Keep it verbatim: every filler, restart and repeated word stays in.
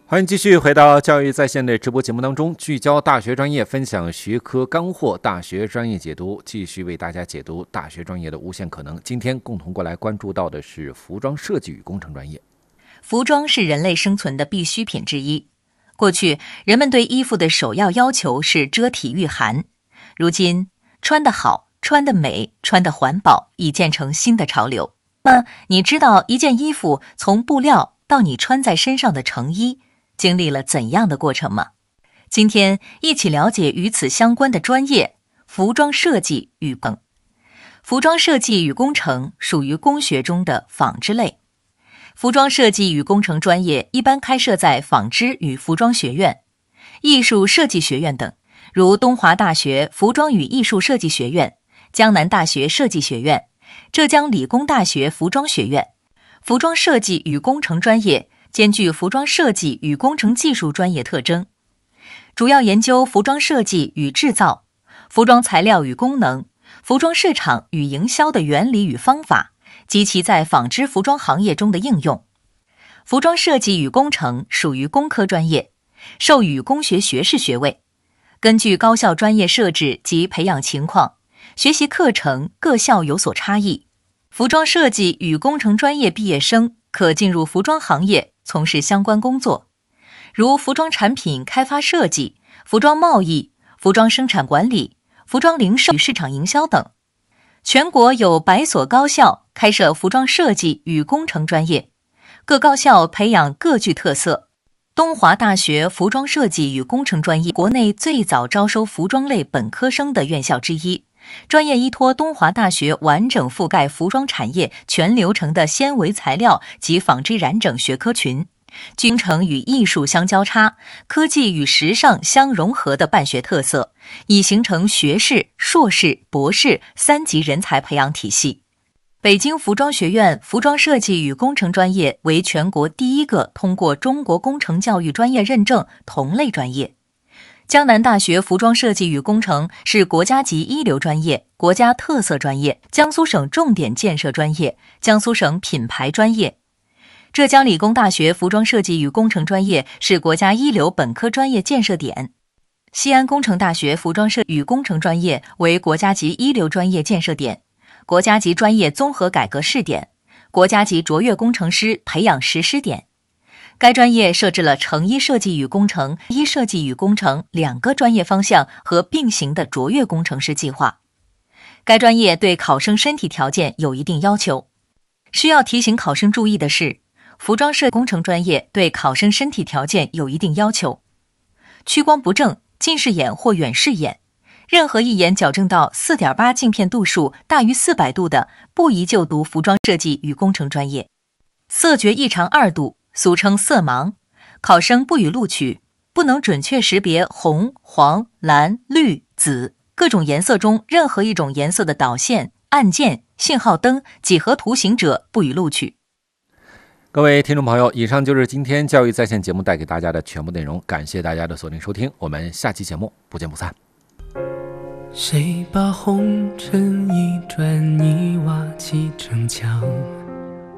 欢迎继续回到教育在线的直播节目当中，聚焦大学专业，分享学科干货，大学专业解读，继续为大家解读大学专业的无限可能。今天共同过来关注到的是服装设计与工程专业。 服装是人类生存的必需品之一。过去，人们对衣服的首要要求是遮体御寒，如今，穿得好、穿得美、穿得环保已渐成新的潮流。那么，你知道一件衣服从布料到你穿在身上的成衣，经历了怎样的过程吗？今天一起了解与此相关的专业——服装设计与工。服装设计与工程属于工学中的纺织类。服装设计与工程专业一般开设在纺织与服装学院、艺术设计学院等，如东华大学服装与艺术设计学院、江南大学设计学院、浙江理工大学服装学院。服装设计与工程专业兼具服装设计与工程技术专业特征，主要研究服装设计与制造、服装材料与功能、服装市场与营销的原理与方法及其在纺织服装行业中的应用。服装设计与工程属于工科专业，授予工学学士学位。根据高校专业设置及培养情况，学习课程各校有所差异。服装设计与工程专业毕业生可进入服装行业从事相关工作，如服装产品开发设计、服装贸易、服装生产管理、服装零售与市场营销等。全国有百所高校开设服装设计与工程专业，各高校培养各具特色。东华大学服装设计与工程专业国内最早招收服装类本科生的院校之一，专业依托东华大学完整覆盖服装产业全流程的纤维材料及纺织染整学科群，工程与艺术相交叉，科技与时尚相融合的办学特色，已形成学士、硕士、博士三级人才培养体系。北京服装学院服装设计与工程专业为全国第一个通过中国工程教育专业认证同类专业。江南大学服装设计与工程是国家级一流专业、国家特色专业、江苏省重点建设专业、江苏省品牌专业。浙江理工大学服装设计与工程专业是国家一流本科专业建设点。西安工程大学服装设计与工程专业为国家级一流专业建设点、国家级专业综合改革试点、国家级卓越工程师培养实施点。该专业设置了成衣设计与工程、衣设计与工程两个专业方向和并行的卓越工程师计划。该专业对考生身体条件有一定要求。需要提醒考生注意的是，服装设计工程专业对考生身体条件有一定要求。屈光不正、近视眼或远视眼，任何一眼矫正到 四点八 镜片度数大于四百度的，不宜就读服装设计与工程专业。色觉异常二度，俗称色盲，考生不予录取，不能准确识别红、黄、蓝、绿、紫各种颜色中任何一种颜色的导线、按键、信号灯、几何图形者不予录取。 各位听众朋友，以上就是今天教育在线节目带给大家的全部内容，感谢大家的锁定收听，我们下期节目不见不散。 谁把红尘一砖一瓦砌成墙？